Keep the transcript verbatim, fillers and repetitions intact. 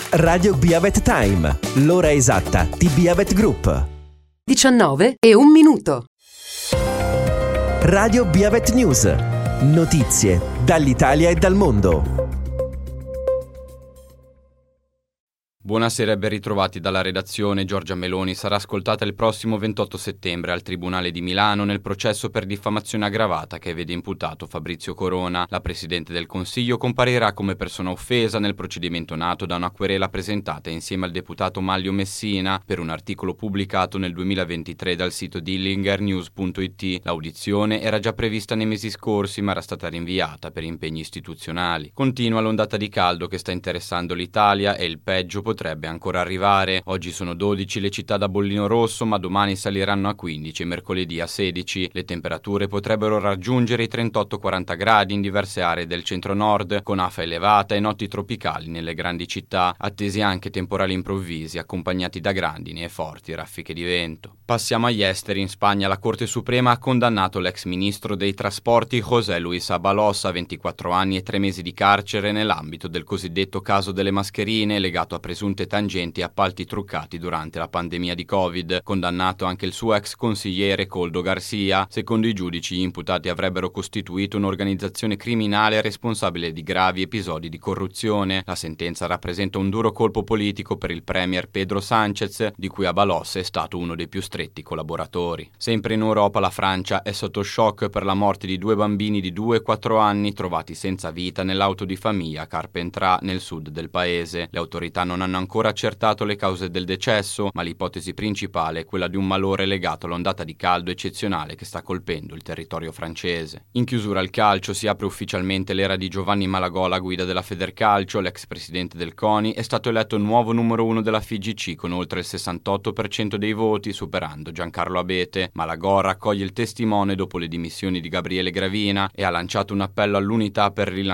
Radio Beavet Time, l'ora esatta di Beavet Group. diciannove e un minuto. Radio Beavet News. Notizie dall'Italia e dal mondo. Buonasera e ben ritrovati dalla redazione. Giorgia Meloni sarà ascoltata il prossimo ventotto settembre al Tribunale di Milano nel processo per diffamazione aggravata che vede imputato Fabrizio Corona. La Presidente del Consiglio comparirà come persona offesa nel procedimento nato da una querela presentata insieme al deputato Maglio Messina per un articolo pubblicato nel duemilaventitré dal sito dillinger news punto it. L'audizione era già prevista nei mesi scorsi ma era stata rinviata per impegni istituzionali. Continua l'ondata di caldo che sta interessando l'Italia e il peggio potrebbe ancora arrivare. Oggi sono dodici le città da bollino rosso, ma domani saliranno a quindici e mercoledì a sedici. Le temperature potrebbero raggiungere i trentotto quaranta gradi in diverse aree del centro-nord, con afa elevata e notti tropicali nelle grandi città, attesi anche temporali improvvisi accompagnati da grandini e forti raffiche di vento. Passiamo agli esteri. In Spagna la Corte Suprema ha condannato l'ex ministro dei trasporti José Luis Ábalos a ventiquattro anni e tre mesi di carcere nell'ambito del cosiddetto caso delle mascherine legato a presunte tangenti e appalti truccati durante la pandemia di Covid. Condannato anche il suo ex consigliere Koldo Garcia. Secondo i giudici gli imputati avrebbero costituito un'organizzazione criminale responsabile di gravi episodi di corruzione. La sentenza rappresenta un duro colpo politico per il premier Pedro Sánchez, di cui Ábalos è stato uno dei più stretti collaboratori. Sempre in Europa la Francia è sotto shock per la morte di due bambini di due e quattro anni trovati senza vita nell'auto di famiglia a Carpentras nel sud del paese. Le autorità non hanno ancora accertato le cause del decesso, ma l'ipotesi principale è quella di un malore legato all'ondata di caldo eccezionale che sta colpendo il territorio francese. In chiusura al calcio si apre ufficialmente l'era di Giovanni Malagò alla guida della Federcalcio. L'ex presidente del CONI è stato eletto nuovo numero uno della F I G C con oltre il sessantotto per cento dei voti, superando Giancarlo Abete. Malagò raccoglie il testimone dopo le dimissioni di Gabriele Gravina e ha lanciato un appello all'unità per rilanciare